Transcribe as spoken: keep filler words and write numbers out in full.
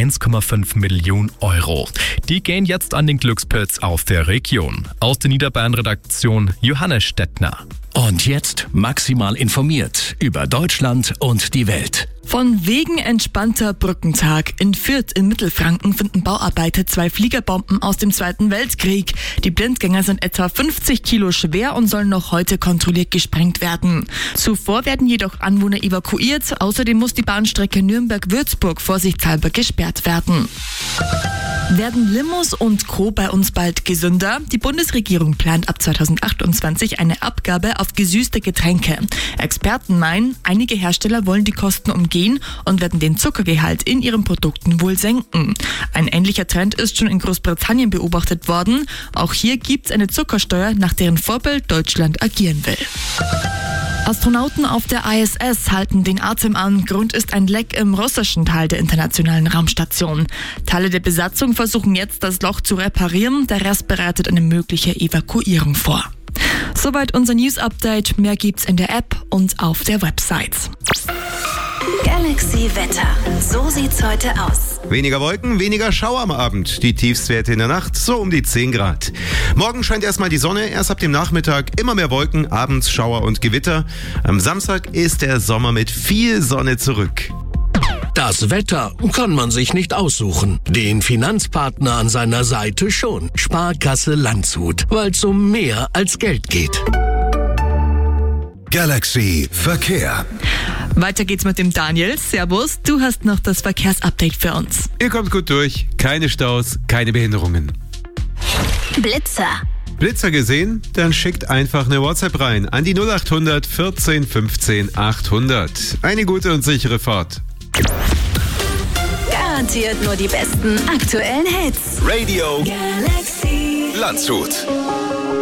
eins Komma fünf Millionen Euro. Die gehen jetzt an den Glückspilz auf der Region. Aus der Niederbayern-Redaktion Johannes Stettner. Und jetzt maximal informiert über Deutschland und die Welt. Von wegen entspannter Brückentag. In Fürth in Mittelfranken finden Bauarbeiter zwei Fliegerbomben aus dem Zweiten Weltkrieg. Die Blindgänger sind etwa fünfzig Kilo schwer und sollen noch heute kontrolliert gesprengt werden. Zuvor werden jedoch Anwohner evakuiert. Außerdem muss die Bahnstrecke Nürnberg-Würzburg vorsichtshalber gesperrt werden. Werden Limos und Co. bei uns bald gesünder? Die Bundesregierung plant ab zweitausendachtundzwanzig eine Abgabe auf gesüßte Getränke. Experten meinen, einige Hersteller wollen die Kosten umgehen und werden den Zuckergehalt in ihren Produkten wohl senken. Ein ähnlicher Trend ist schon in Großbritannien beobachtet worden. Auch hier gibt es eine Zuckersteuer, nach deren Vorbild Deutschland agieren will. Astronauten auf der I S S halten den Atem an. Grund ist ein Leck im russischen Teil der internationalen Raumstation. Teile der Besatzung versuchen jetzt, das Loch zu reparieren. Der Rest bereitet eine mögliche Evakuierung vor. Soweit unser News-Update. Mehr gibt's in der App und auf der Website. Galaxy Wetter. So sieht's heute aus. Weniger Wolken, weniger Schauer am Abend. Die Tiefstwerte in der Nacht so um die zehn Grad. Morgen scheint erstmal die Sonne, erst ab dem Nachmittag immer mehr Wolken, abends Schauer und Gewitter. Am Samstag ist der Sommer mit viel Sonne zurück. Das Wetter kann man sich nicht aussuchen. Den Finanzpartner an seiner Seite schon. Sparkasse Landshut, weil es um mehr als Geld geht. Galaxy Verkehr. Weiter geht's mit dem Daniel. Servus, du hast noch das Verkehrsupdate für uns. Ihr kommt gut durch, keine Staus, keine Behinderungen. Blitzer. Blitzer gesehen? Dann schickt einfach eine WhatsApp rein an die null acht hundert vierzehn fünfzehn achthundert. Eine gute und sichere Fahrt. Garantiert nur die besten aktuellen Hits. Radio Galaxy Landshut.